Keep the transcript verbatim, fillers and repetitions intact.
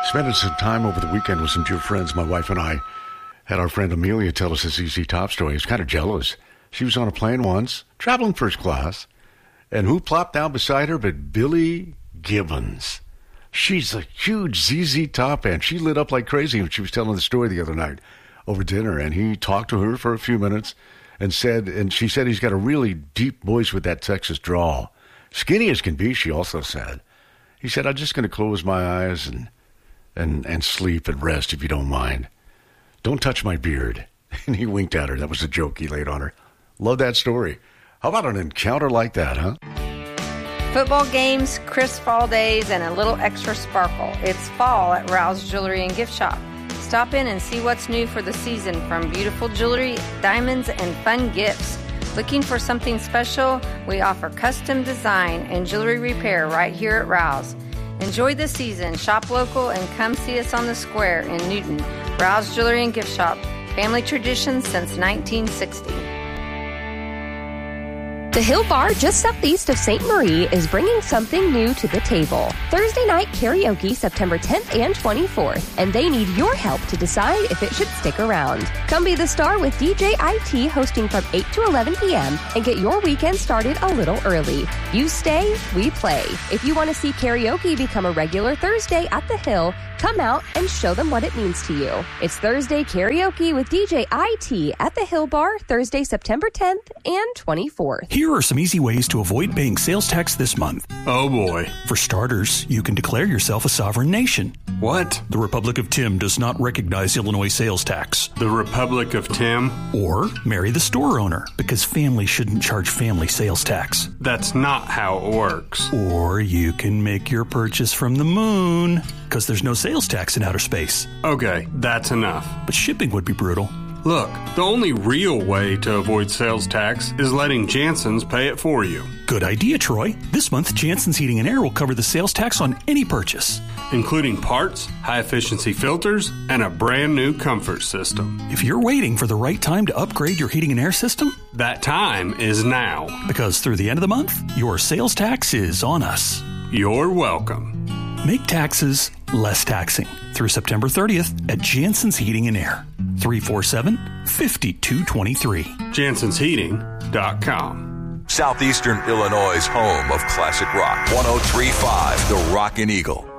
Spending some time over the weekend with some dear friends. My wife and I had our friend Amelia tell us a Z Z Top story. I was kind of jealous. She was on a plane once, traveling first class, and who plopped down beside her but Billy Gibbons. She's a huge Z Z Top fan. She lit up like crazy when she was telling the story the other night over dinner, and he talked to her for a few minutes and said, and she said he's got a really deep voice with that Texas drawl. Skinny as can be, she also said. He said, I'm just going to close my eyes and And, and sleep and rest, if you don't mind. Don't touch my beard. And he winked at her. That was a joke he laid on her. Love that story. How about an encounter like that, huh? Football games, crisp fall days, and a little extra sparkle. It's fall at Rouse Jewelry and Gift Shop. Stop in and see what's new for the season, from beautiful jewelry, diamonds, and fun gifts. Looking for something special? We offer custom design and jewelry repair right here at Rouse. Enjoy the season, shop local, and come see us on the square in Newton. Rouse Jewelry and Gift Shop. Family tradition since nineteen sixty. The Hill Bar, just southeast of Saint Marie, is bringing something new to the table. Thursday night karaoke, September tenth and twenty-fourth, and they need your help to decide if it should stick around. Come be the star with D J I T hosting from eight to eleven p.m. and get your weekend started a little early. You stay, we play. If you want to see karaoke become a regular Thursday at the Hill, come out and show them what it means to you. It's Thursday karaoke with D J I T at the Hill Bar, Thursday, September tenth and twenty-fourth. Here are some easy ways to avoid paying sales tax this month. Oh boy. For starters, you can declare yourself a sovereign nation. What? The Republic of Tim does not recognize Illinois sales tax. The Republic of Tim? Or marry the store owner, because family shouldn't charge family sales tax. That's not how it works. Or you can make your purchase from the moon, because there's no sales tax in outer space. Okay, that's enough. But shipping would be brutal. Look, the only real way to avoid sales tax is letting Jansen's pay it for you. Good idea, Troy. This month, Jansen's Heating and Air will cover the sales tax on any purchase, including parts, high-efficiency filters, and a brand new comfort system. If you're waiting for the right time to upgrade your heating and air system, that time is now. Because through the end of the month, your sales tax is on us. You're welcome. Make taxes less taxing through September thirtieth at Jansen's Heating and Air. three four seven, five two two three. Jansons Heating dot com. Southeastern Illinois' home of classic rock. one oh three point five The Rockin' Eagle.